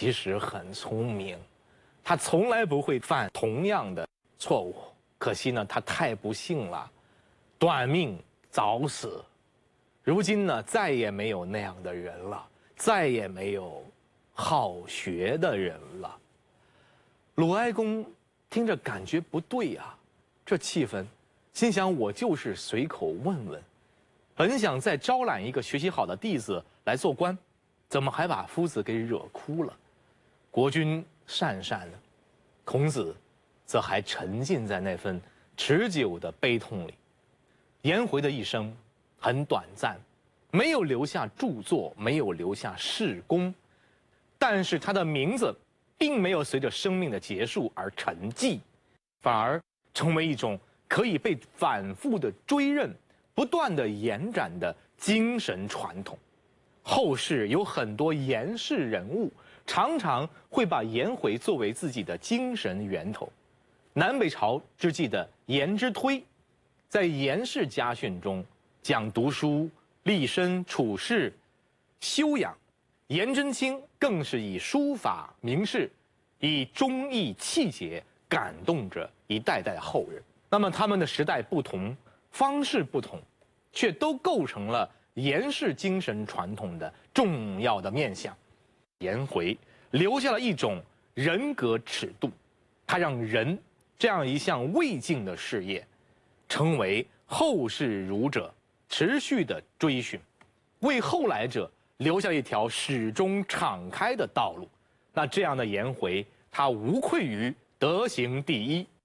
其实很聪明，他从来不会犯同样的错误。可惜呢，他太不幸了，短命早死。如今呢，再也没有那样的人了，再也没有好学的人了。鲁哀公听着感觉不对啊，这气氛，心想我就是随口问问，本想再招揽一个学习好的弟子来做官，怎么还把夫子给惹哭了？国君讪讪的，孔子则还沉浸在那份持久的悲痛里。颜回的一生很短暂，没有留下著作，没有留下事功，但是他的名字并没有随着生命的结束而沉寂，反而成为一种可以被反复的追认、不断的延展的精神传统。后世有很多颜氏人物，常常会把颜回作为自己的精神源头。南北朝之际的颜之推，在颜氏家训中讲读书、立身处世、修养。颜真卿更是以书法名士，以忠义气节感动着一代代后人。那么他们的时代不同，方式不同，却都构成了颜氏精神传统的重要的面向。颜回留下了一种人格尺度，他让人这样一项未竟的事业，成为后世儒者持续的追寻，为后来者留下一条始终敞开的道路。那这样的颜回，他无愧于德行第一，